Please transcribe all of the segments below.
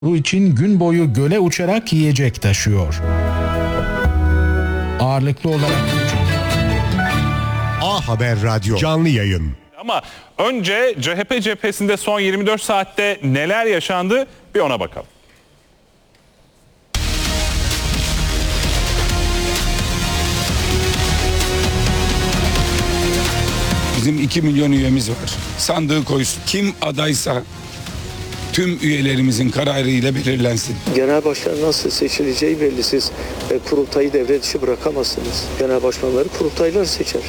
Bu için gün boyu göle uçarak yiyecek taşıyor. Ağırlıklı olarak A Haber Radyo canlı yayın. Ama önce CHP cephesinde son 24 saatte neler yaşandı bir ona bakalım. Bizim 2 milyon üyemiz var. Sandığı koysun. Kim adaysa tüm üyelerimizin kararıyla belirlensin. Genel başkan nasıl seçileceği belli. Siz kurultayı devre dışı bırakamazsınız. Genel başkanları kurultaylar seçer.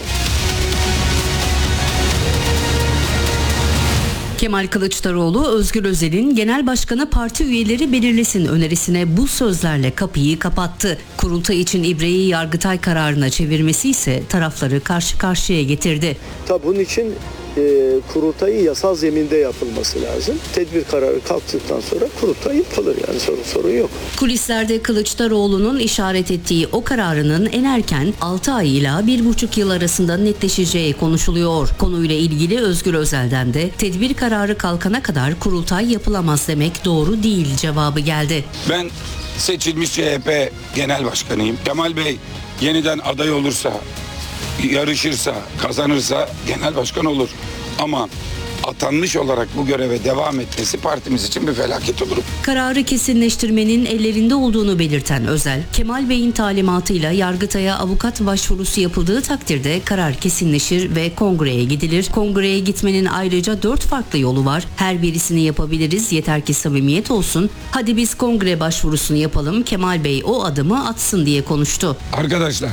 Kemal Kılıçdaroğlu, Özgür Özel'in genel başkanı parti üyeleri belirlesin önerisine bu sözlerle kapıyı kapattı. Kurultay için ibreyi Yargıtay kararına çevirmesi ise tarafları karşı karşıya getirdi. Tabii bunun için kurultayın yasal zeminde yapılması lazım. Tedbir kararı kalktıktan sonra kurultay yapılır, yani sorun yok. Kulislerde Kılıçdaroğlu'nun işaret ettiği o kararının en erken 6 ay ila 1,5 yıl arasında netleşeceği konuşuluyor. Konuyla ilgili Özgür Özel'den de tedbir kararı kalkana kadar kurultay yapılamaz demek doğru değil cevabı geldi. Ben seçilmiş CHP genel başkanıyım. Kemal Bey yeniden aday olursa, yarışırsa, kazanırsa genel başkan olur. Ama atanmış olarak bu göreve devam etmesi partimiz için bir felaket olur. Kararı kesinleştirmenin ellerinde olduğunu belirten Özel, Kemal Bey'in talimatıyla Yargıtay'a avukat başvurusu yapıldığı takdirde karar kesinleşir ve kongreye gidilir. Kongreye gitmenin ayrıca 4 farklı yolu var. Her birisini yapabiliriz, yeter ki samimiyet olsun. Hadi biz kongre başvurusunu yapalım, Kemal Bey o adımı atsın diye konuştu. Arkadaşlar,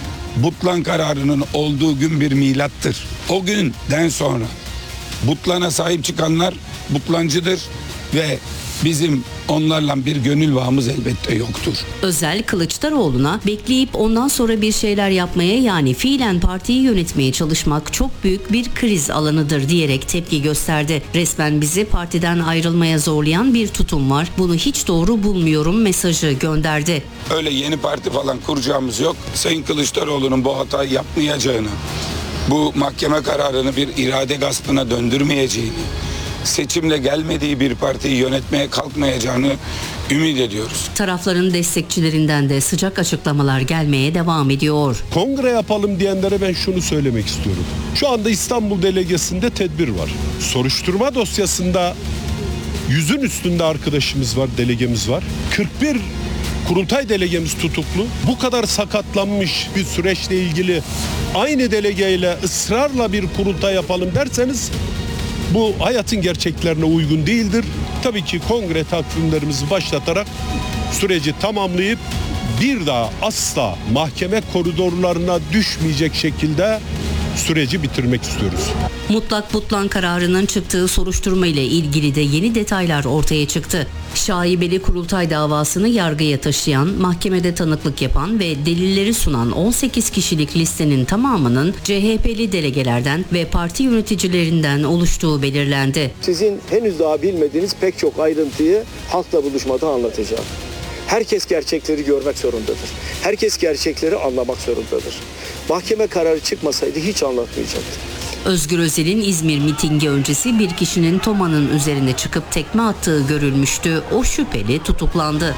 Butlan kararının olduğu gün bir milattır. O günden sonra Butlan'a sahip çıkanlar Butlancıdır ve bizim onlarla bir gönül bağımız elbette yoktur. Özel, Kılıçdaroğlu'na bekleyip ondan sonra bir şeyler yapmaya, yani fiilen partiyi yönetmeye çalışmak çok büyük bir kriz alanıdır diyerek tepki gösterdi. Resmen bizi partiden ayrılmaya zorlayan bir tutum var. Bunu hiç doğru bulmuyorum mesajı gönderdi. Öyle yeni parti falan kuracağımız yok. Sayın Kılıçdaroğlu'nun bu hatayı yapmayacağını, bu mahkeme kararını bir irade gaspına döndürmeyeceğini, seçimle gelmediği bir partiyi yönetmeye kalkmayacağını ümit ediyoruz. Tarafların destekçilerinden de sıcak açıklamalar gelmeye devam ediyor. Kongre yapalım diyenlere ben şunu söylemek istiyorum. Şu anda İstanbul Delegesinde tedbir var. Soruşturma dosyasında 100'ün üstünde arkadaşımız var, delegemiz var. 41 kurultay delegemiz tutuklu. Bu kadar sakatlanmış bir süreçle ilgili aynı delegeyle ısrarla bir kurultay yapalım derseniz bu hayatın gerçeklerine uygun değildir. Tabii ki kongre takvimlerimizi başlatarak süreci tamamlayıp bir daha asla mahkeme koridorlarına düşmeyecek şekilde süreci bitirmek istiyoruz. Mutlak Butlan kararının çıktığı soruşturma ile ilgili de yeni detaylar ortaya çıktı. Şaibeli kurultay davasını yargıya taşıyan, mahkemede tanıklık yapan ve delilleri sunan 18 kişilik listenin tamamının CHP'li delegelerden ve parti yöneticilerinden oluştuğu belirlendi. Sizin henüz daha bilmediğiniz pek çok ayrıntıyı halkla buluşmada anlatacağım. Herkes gerçekleri görmek zorundadır. Herkes gerçekleri anlamak zorundadır. Mahkeme kararı çıkmasaydı hiç anlatmayacaktı. Özgür Özel'in İzmir mitingi öncesi bir kişinin Toma'nın üzerine çıkıp tekme attığı görülmüştü. O şüpheli tutuklandı.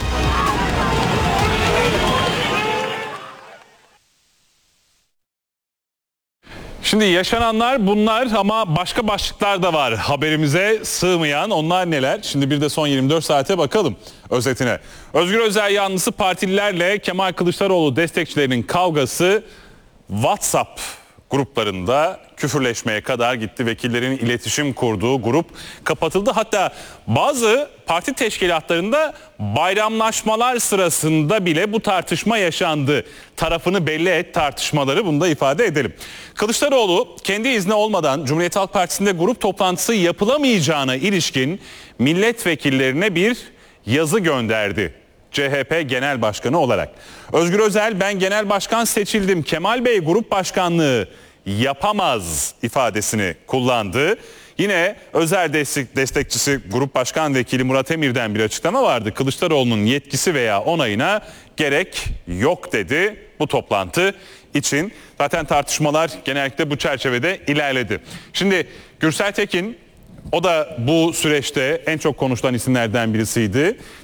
Şimdi yaşananlar bunlar ama başka başlıklar da var haberimize sığmayan. Onlar neler? Şimdi bir de son 24 saate bakalım özetine. Özgür Özel yanlısı partililerle Kemal Kılıçdaroğlu destekçilerinin kavgası WhatsApp gruplarında küfürleşmeye kadar gitti. Vekillerin iletişim kurduğu grup kapatıldı. Hatta bazı parti teşkilatlarında bayramlaşmalar sırasında bile bu tartışma yaşandı. Tarafını belli et tartışmaları, bunu da ifade edelim. Kılıçdaroğlu kendi izni olmadan Cumhuriyet Halk Partisi'nde grup toplantısı yapılamayacağına ilişkin milletvekillerine bir yazı gönderdi. CHP Genel Başkanı olarak. Özgür Özel, ben genel başkan seçildim, Kemal Bey grup başkanlığı yapamaz ifadesini kullandı. Yine Özel destekçisi Grup Başkan Vekili Murat Emir'den bir açıklama vardı. Kılıçdaroğlu'nun yetkisi veya onayına gerek yok dedi bu toplantı için. Zaten tartışmalar genellikle bu çerçevede ilerledi. Şimdi Gürsel Tekin O da bu süreçte en çok konuşulan isimlerden birisiydi.